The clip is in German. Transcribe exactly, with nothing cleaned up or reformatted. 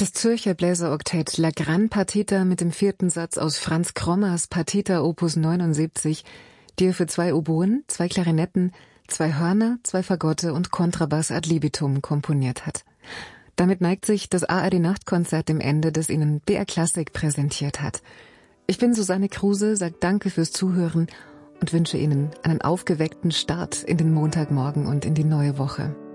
Das Zürcher Bläseroktett La Gran Partita mit dem vierten Satz aus Franz Krommers Partita Opus neunundsiebzig, die er für zwei Oboen, zwei Klarinetten, zwei Hörner, zwei Fagotte und Kontrabass ad libitum komponiert hat. Damit neigt sich das A R D-Nachtkonzert dem Ende, das Ihnen B R Klassik präsentiert hat. Ich bin Susanne Kruse, sage Danke fürs Zuhören und wünsche Ihnen einen aufgeweckten Start in den Montagmorgen und in die neue Woche.